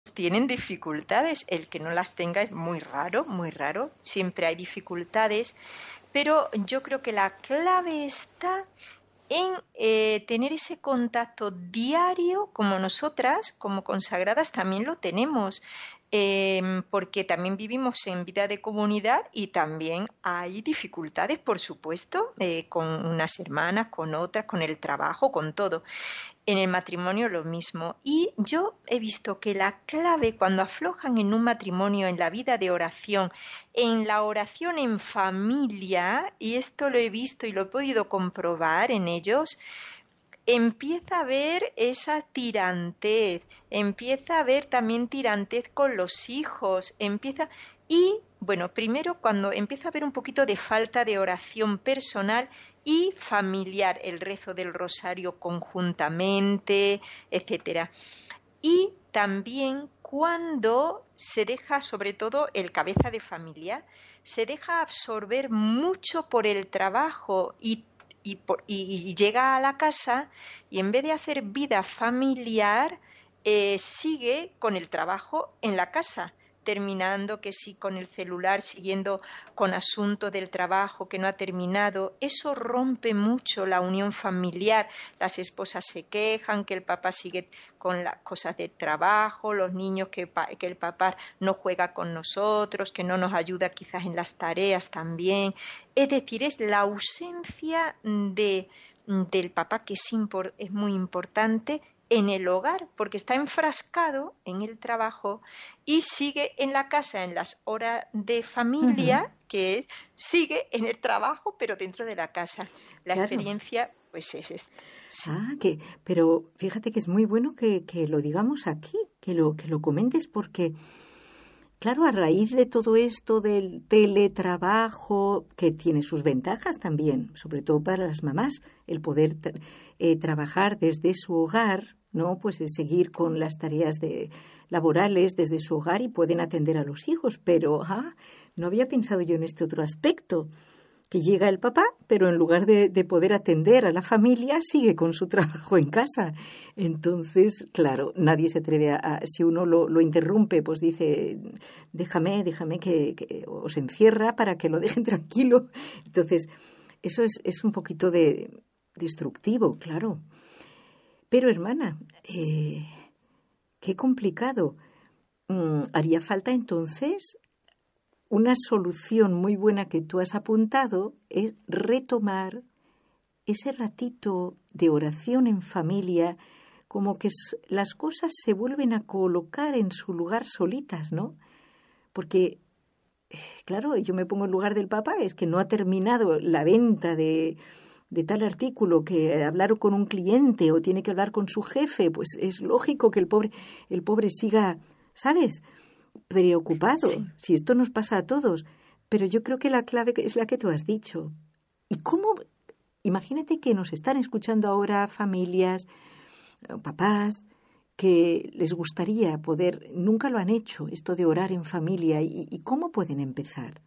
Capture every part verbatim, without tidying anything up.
tienen dificultades. El que no las tenga es muy raro, muy raro. Siempre hay dificultades, pero yo creo que la clave está en eh, tener ese contacto diario, como nosotras, como consagradas, también lo tenemos. Eh, porque también vivimos en vida de comunidad y también hay dificultades, por supuesto, eh, con unas hermanas, con otras, con el trabajo, con todo. En el matrimonio lo mismo. Y yo he visto que la clave cuando aflojan en un matrimonio, en la vida de oración, en la oración en familia, y esto lo he visto y lo he podido comprobar en ellos, empieza a haber esa tirantez, empieza a haber también tirantez con los hijos, empieza... Y, bueno, primero cuando empieza a haber un poquito de falta de oración personal y familiar, el rezo del rosario conjuntamente, etcétera. Y también cuando se deja, sobre todo el cabeza de familia, se deja absorber mucho por el trabajo y Y, por, y, y llega a la casa y en vez de hacer vida familiar, eh, sigue con el trabajo en la casa, terminando que sí con el celular, siguiendo con asuntos del trabajo que no ha terminado. Eso rompe mucho la unión familiar. Las esposas se quejan que el papá sigue con las cosas del trabajo, los niños que, que el papá no juega con nosotros, que no nos ayuda quizás en las tareas también. Es decir, es la ausencia de, del papá que es, impor, es muy importante en el hogar, porque está enfrascado en el trabajo y sigue en la casa en las horas de familia, uh-huh. que es, sigue en el trabajo, pero dentro de la casa. La claro. experiencia, pues es esta. Sí. Ah, que, pero fíjate que es muy bueno que, que lo digamos aquí, que lo, que lo comentes, porque, claro, a raíz de todo esto del teletrabajo, que tiene sus ventajas también, sobre todo para las mamás, el poder eh, trabajar desde su hogar, ¿no? Pues eh, seguir con las tareas de, laborales desde su hogar y pueden atender a los hijos. Pero ah, no había pensado yo en este otro aspecto, que llega el papá, pero en lugar de, de poder atender a la familia, sigue con su trabajo en casa. Entonces, claro, nadie se atreve a, a si uno lo, lo interrumpe, pues dice, déjame, déjame que, que os encierra para que lo dejen tranquilo. Entonces, eso es, es un poquito de destructivo, claro. Pero, hermana, eh, qué complicado. Mm, haría falta, entonces, una solución muy buena que tú has apuntado es retomar ese ratito de oración en familia, como que las cosas se vuelven a colocar en su lugar solitas, ¿no? Porque, claro, yo me pongo en lugar del papá, es que no ha terminado la venta de... de tal artículo, que hablar con un cliente o tiene que hablar con su jefe, pues es lógico que el pobre, el pobre siga, ¿sabes?, preocupado. Sí. Si esto nos pasa a todos. Pero yo creo que la clave es la que tú has dicho. ¿Y cómo? Imagínate que nos están escuchando ahora familias, papás, que les gustaría poder, nunca lo han hecho, esto de orar en familia. ¿Y, y cómo pueden empezar?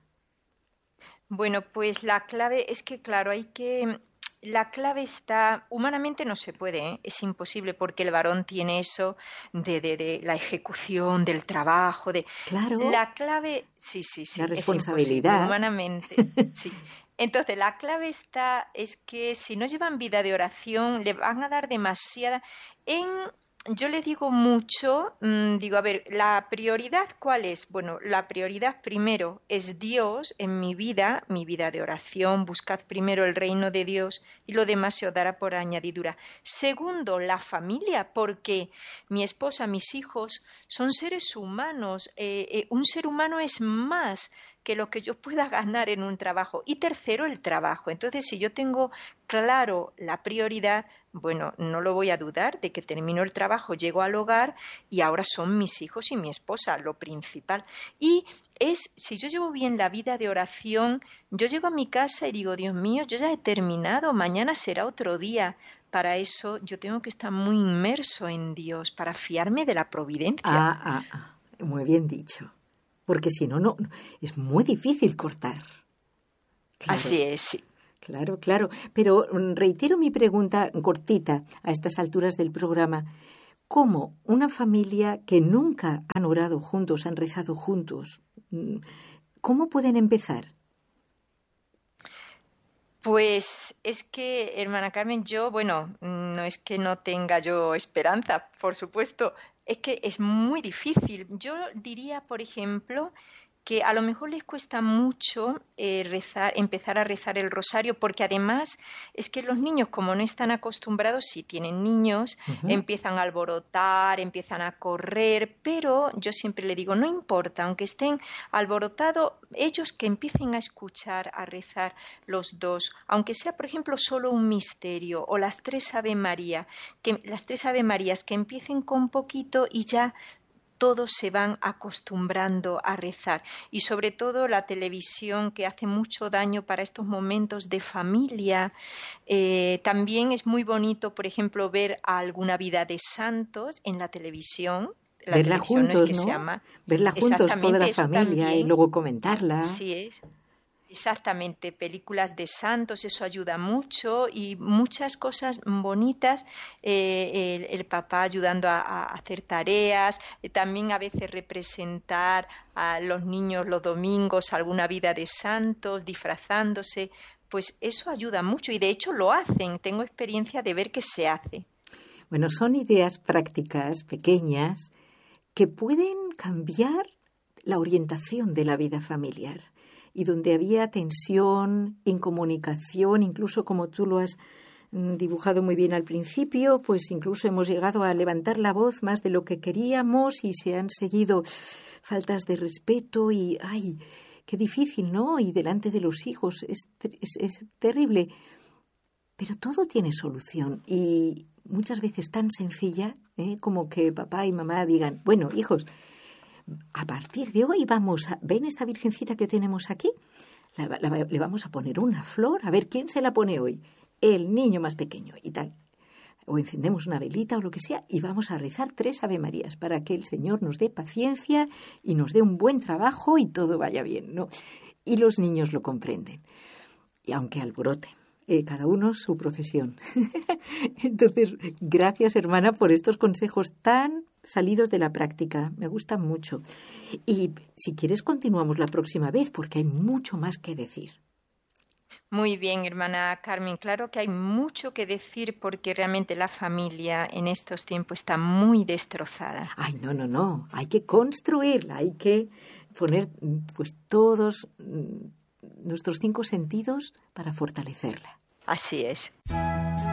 Bueno, pues la clave es que, claro, hay que... La clave está, humanamente no se puede, ¿eh? Es imposible porque el varón tiene eso de, de, de la ejecución, del trabajo, de... Claro. La clave, sí, sí, sí, la responsabilidad. Es humanamente, sí. Entonces, la clave está, es que si no llevan vida de oración, le van a dar demasiada... En... Yo le digo mucho, mmm, digo, a ver, ¿la prioridad cuál es? Bueno, la prioridad primero es Dios en mi vida, mi vida de oración, buscad primero el reino de Dios y lo demás se os dará por añadidura. Segundo, la familia, porque mi esposa, mis hijos son seres humanos, eh, eh, un ser humano es más que lo que yo pueda ganar en un trabajo. Y tercero, el trabajo. Entonces, si yo tengo claro la prioridad, bueno, no lo voy a dudar de que termino el trabajo, llego al hogar y ahora son mis hijos y mi esposa, lo principal. Y es, si yo llevo bien la vida de oración, yo llego a mi casa y digo, Dios mío, yo ya he terminado, mañana será otro día. Para eso yo tengo que estar muy inmerso en Dios, para fiarme de la providencia. Ah, ah, ah. Muy bien dicho. Porque si no, no, es muy difícil cortar. Claro. Así es, sí. Claro, claro. Pero reitero mi pregunta cortita a estas alturas del programa. ¿Cómo una familia que nunca han orado juntos, han rezado juntos, cómo pueden empezar? Pues es que, hermana Carmen, yo, bueno, no es que no tenga yo esperanza, por supuesto, es que es muy difícil. Yo diría, por ejemplo, que a lo mejor les cuesta mucho eh, rezar, empezar a rezar el rosario, porque además es que los niños, como no están acostumbrados, si tienen niños, Uh-huh. empiezan a alborotar, empiezan a correr, pero yo siempre le digo, no importa, aunque estén alborotados, ellos que empiecen a escuchar, a rezar los dos, aunque sea, por ejemplo, solo un misterio o las tres Ave María, que las tres Ave Marías que empiecen con poquito y ya todos se van acostumbrando a rezar, y sobre todo la televisión, que hace mucho daño para estos momentos de familia. Eh, también es muy bonito, por ejemplo, ver alguna vida de santos en la televisión. La Verla televisión juntos, no es que ¿no? se llama. Verla juntos toda la familia También, y luego comentarla. sí es. Exactamente, películas de santos, eso ayuda mucho, y muchas cosas bonitas, eh, el, el papá ayudando a, a hacer tareas, eh, también a veces representar a los niños los domingos alguna vida de santos, disfrazándose, pues eso ayuda mucho, y de hecho lo hacen, tengo experiencia de ver que se hace. Bueno, son ideas prácticas, pequeñas, que pueden cambiar la orientación de la vida familiar. Y donde había tensión, incomunicación, incluso como tú lo has dibujado muy bien al principio, pues incluso hemos llegado a levantar la voz más de lo que queríamos y se han seguido faltas de respeto y, ¡ay, qué difícil!, ¿no? Y delante de los hijos es, es, es terrible. Pero todo tiene solución y muchas veces tan sencilla, ¿eh? Como que papá y mamá digan, bueno, hijos, a partir de hoy vamos a... ¿Ven esta virgencita que tenemos aquí? La, la, le vamos a poner una flor, a ver quién se la pone hoy. El niño más pequeño y tal. O encendemos una velita o lo que sea y vamos a rezar tres Ave Marías para que el Señor nos dé paciencia y nos dé un buen trabajo y todo vaya bien, ¿no? Y los niños lo comprenden. Y aunque alboroten. Eh, cada uno su profesión. Entonces, gracias, hermana, por estos consejos tan salidos de la práctica. Me gustan mucho. Y si quieres, continuamos la próxima vez, porque hay mucho más que decir. Muy bien, hermana Carmen. Claro que hay mucho que decir, porque realmente la familia en estos tiempos está muy destrozada. Ay, no, no, no. Hay que construirla, hay que poner pues todos nuestros cinco sentidos para fortalecerla. Así es.